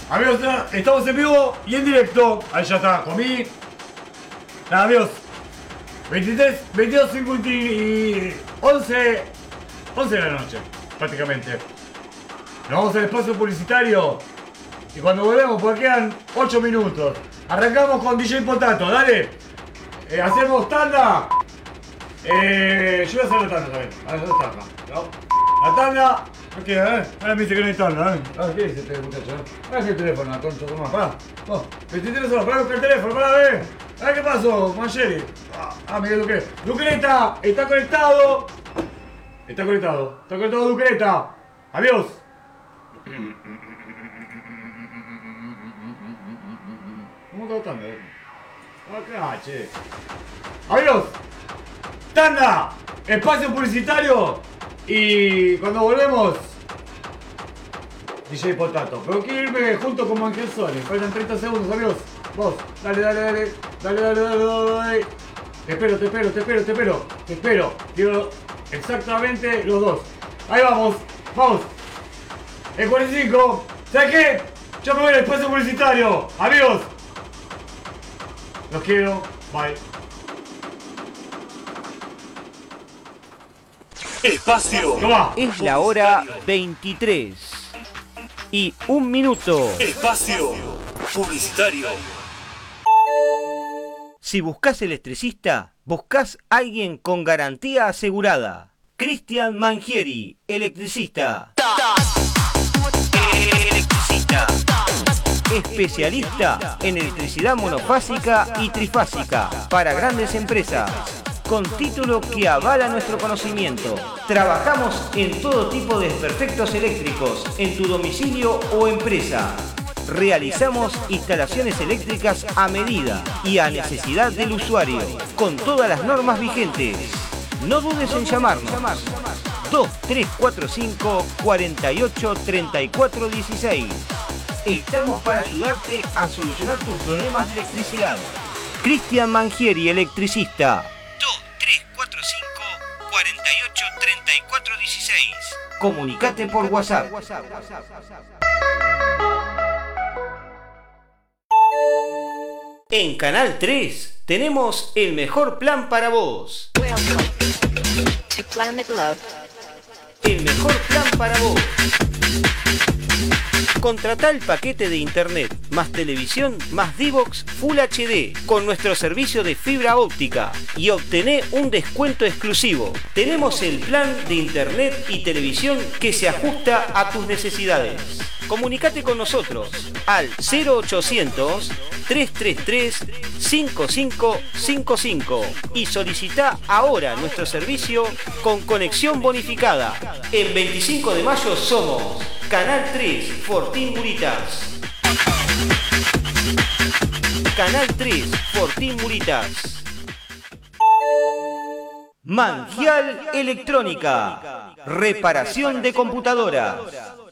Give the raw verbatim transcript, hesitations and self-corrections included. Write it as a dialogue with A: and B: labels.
A: Amigos, estamos en vivo y en directo. Ahí ya está, comí. Nada, amigos. veintitrés, veintidós, cincuenta y once, once de la noche, prácticamente. Nos vamos al espacio publicitario. Y cuando volvemos, porque quedan ocho minutos. Arrancamos con D J Potato, dale. Eh, hacemos tanda. Eh, yo voy a hacer la tanda también. A ver, ¿dónde está acá? ¿No? La tanda. ¿Qué queda, eh? Ahora me dice que no hay tanda, ¿eh? A ver, ¿qué dice este muchacho? Eh? A ver, el teléfono, la concha, toma, pará. Oh, veintitrés horas, pará, buscar el teléfono, pará, ve. A ver qué pasó, Mancheri. Ah, ah, Miguel Duque. Duquereta, está conectado. Está conectado. Está conectado Duquereta. Adiós. ¿Cómo está tanda? Acá, che. Adiós. Tanda. Espacio publicitario. Y cuando volvemos, D J Potato. Pero quiero irme junto con Manquezoni. Faltan treinta segundos, amigos. Vos, dale, dale, dale. Dale, dale, dale, dale. Te espero, te espero, te espero, te espero. Te espero. Quiero exactamente los dos. Ahí vamos, vamos. El cuarenta y cinco. ¿Sabes qué? Yo me voy al espacio publicitario. Amigos. Los quiero. Bye.
B: Espacio.
C: Es la hora veintitrés y un minuto.
B: Espacio publicitario.
C: Si buscas electricista, buscas alguien con garantía asegurada. Cristian Mangieri, electricista. Electricista. Especialista en electricidad monofásica y trifásica para grandes empresas. Con título que avala nuestro conocimiento. Trabajamos en todo tipo de desperfectos eléctricos, en tu domicilio o empresa. Realizamos instalaciones eléctricas a medida y a necesidad del usuario, con todas las normas vigentes. No dudes en llamarnos. dos tres cuatro cinco, cuatro ocho, tres cuatro uno seis. Estamos para ayudarte a solucionar tus problemas de electricidad. Cristian Mangieri, electricista. dos tres cuatro cinco, cuatro ocho, tres cuatro uno seis. Comunicate por WhatsApp. En Canal tres tenemos el mejor plan para vos. El mejor plan para vos. Contratá el paquete de internet, más televisión, más D-Box Full H D con nuestro servicio de fibra óptica y obtené un descuento exclusivo. Tenemos el plan de internet y televisión que se ajusta a tus necesidades. Comunicate con nosotros al cero ochocientos, tres tres tres, cinco cinco cinco cinco y solicita ahora nuestro servicio con conexión bonificada. En veinticinco de mayo somos Canal tres, Fortín Muritas. Canal tres, Fortín Muritas. Mangial Electrónica. Reparación de computadoras.